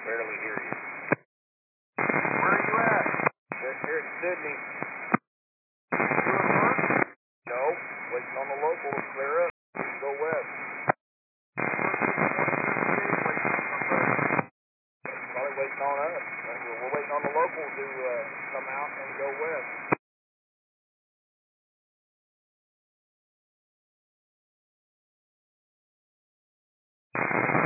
barely hear you. Where are you at? Just here in Sydney. Doing work? No, waiting on the local to clear up. We can go west. Probably waiting on us. We're waiting on the local to come out and go west.